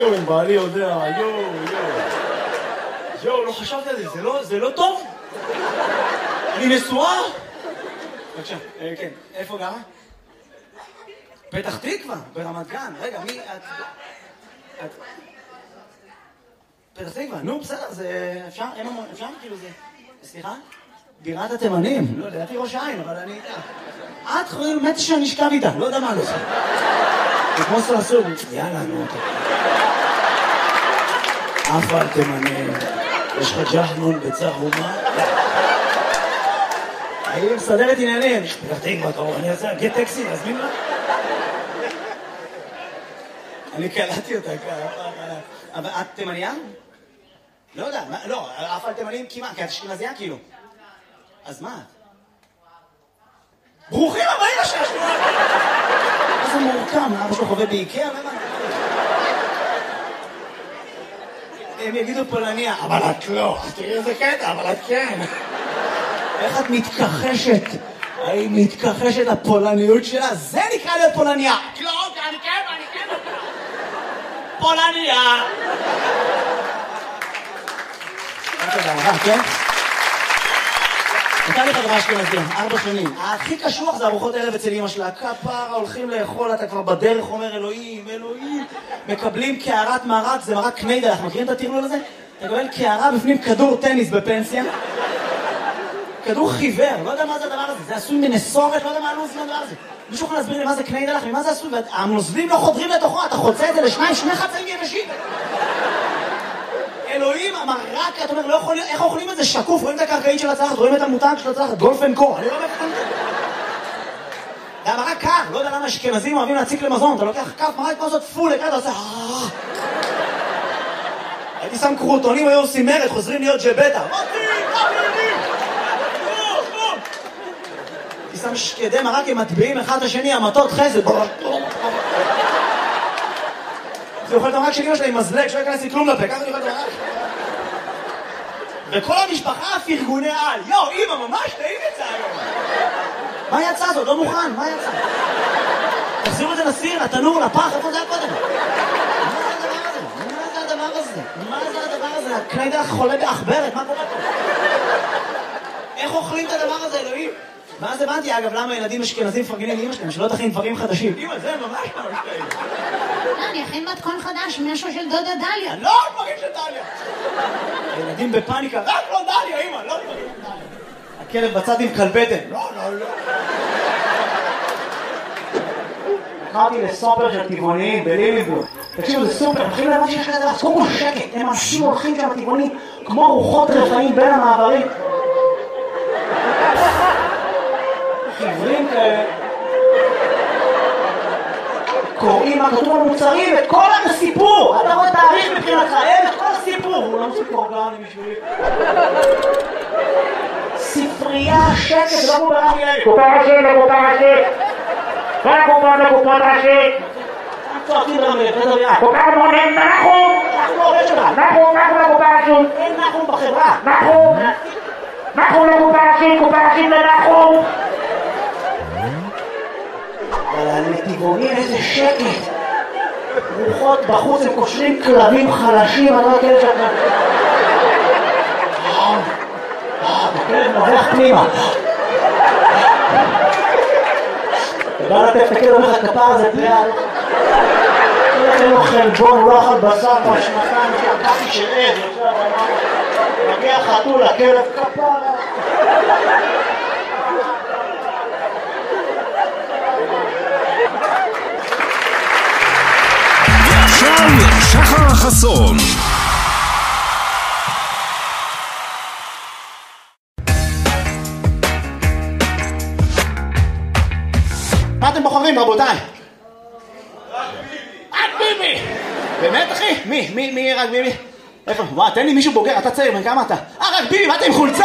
אם בעלי יודע, יואו, לא חשבתי על זה, זה לא טוב? אני נשואה? בבקשה, כן, איפה גרה? פתח תקווה, ברמת גן, רגע, מי את... פתח תקווה, נו, בסדר, זה... אפשר כאילו זה... סליחה? בירת התימנים, לא, לדעתי ראש העין, אבל אני... את חושבת מתי שאני אשכב איתה, לא יודע מה לא זה. זה כמו סרסור, יאללה, נו, אף על תימנים, יש לך ג'חנון בצהומה? היא מסדרת עניינים, פתח תקווה, קרוב, אני רוצה להגיד טקסי, להזמין לה? אני קלטתי אותה ככה. אבל את תימניה? לא יודע, לא, אף על תימנים כמעט, כי את אשכנזייה כאילו. אז מה את? ברוכים הבאים לששנו! איזה מורכם, אבא שלו חווה באיקאה, מה? הם יגידו פולניה, אבל את לא. תראי איזה קטע, אבל את כן. איך את מתכחשת? היא מתכחשת לפולניות שלה? זה נקרא להיות פולניה. לא, אני כן. פולניה. כן? נתן לי חברה אשכנזים, 4 שנים. הכי קשוח זה ארוחות ערב אצל אמא שלה. כפרה, הולכים לאכול, אתה כבר בדרך אומר אלוהים. מקבלים קערת מרק, זה מרק קניידל, אנחנו מכירים את הטרלול הזה? אתה מקבל קערה בפנים כדור טניס בפנסיה. כדור חיוור, לא יודע מה זה הדבר הזה. זה עשוי מנסורת, לא יודע מה הלוזים הדבר הזה. מישהו יכול להסביר לי מה זה קניידל, ממה זה עשוי? והנוזלים לא חודרים לתוכו, אתה חוצה את זה לשניים, 2 חצאים יבשים. אלוהים, המרק, אתה אומר, לא יכול להיות, איך אוכלים את זה שקוף? רואים את הקרקעית של הצלחת, רואים את המותג של הצלחת, גולף אנד קו, אני לא מבין את זה. זה המרק קר, לא יודע למה אשכנזים אוהבים להציק למזון, אתה לוקח כף מרק כמו זאת פול, אתה עושה... הייתי שם קרוטונים, היו עושים מרד, חוזרים להיות ג'בטה. הייתי שם שקדי מרק עם מטביעים אחד לשני, המטות חסד. זה אוכל את המרק של אמא שלה עם מזלג, שלא ייכנס לי כלום לפה, ככה אני אוכל את המרק. וכל המשפחה פרגוני על. יואו, אמא, ממש טעים יצא היום. מה יצא זאת? לא מוכן, מה יצא? תחזירו את זה לסיר, לתנור, לפח, איפה זה היה קודם? מה זה הדבר הזה? הקניידל חולה באחברת, מה קורה פה? איך אוכלים את הדבר הזה, אלוהים? ואז הבנתי, אגב, למה ילדים אשכנזים מפרגנים לאמא שלהם, שלא תכין דברים חדשים. אמא, זה ממש טעים. אני אכין מתכון חדש, משהו של דודה דליה. לא דברים של דליה. ילדים בפאניקה, רק לא דליה, אמא, לא דברים של דליה. הכלב בצד עם כלבטן. לא. קראתי לסופר של טבעוניים בליליבורג. תקשיבו, זה סופר, מתחילים להביא שיש כזה דבר, קודם כל שקט, הם אנשים הולכים שם טבעונים כמו רוחות רפאים בין המעברים. חיוורים כאלה. קוראים מה כתוב במוצרים, את כל הסיפור. אתה רואה תאריך מבחינתך, את כל הסיפור. הוא לא מוסיף אורגני בשבילי. ספרייה, שקט, לא מובן לי. קופה ראשית. קופה ראשית. צועקים רמי, פדריה. קופה מונים, נחום. אנחנו עובד שלך. נחום לקופה ראשית. אין נחום בחברה. נחום לקופה ראשית לנחום. אבל הנתיבונים איזה שקט. רוחות בחוץ, הם קושרים כלבים חלשים, אני לא יודע שאתה... הכלב נובח פנימה. אתה בא לטף את הכלב, אומר לך כפר הזה פליאה. אין לו חלבון, הוא לא אכל בשר כבר 2 שהקפי של עד. מגיע חתול, הכלב כפרה. שחר חסון. מה אתם בוחרים, רבותיי? רק ביבי! באמת, אחי? מי רק ביבי? איפה? וואי, תן לי מישהו בוגר, אתה צעיר, בן כמה אתה? רק ביבי, מה אתה עם חולצה?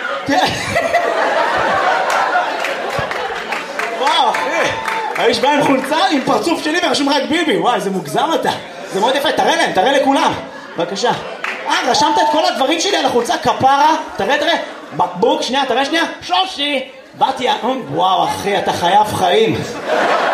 וואו, אחי. האיש בא עם חולצה, עם פרצוף שלי ורשום רק ביבי. וואי, זה מוגזם אתה. זה מאוד יפה, תראה להם, תראה לכולם. בבקשה. רשמת את כל הדברים שלי על החולצה, כפרה. תראה. בקבוק, שנייה, תראה שנייה. שושי. באתי, וואו, אחי, אתה חייב חיים.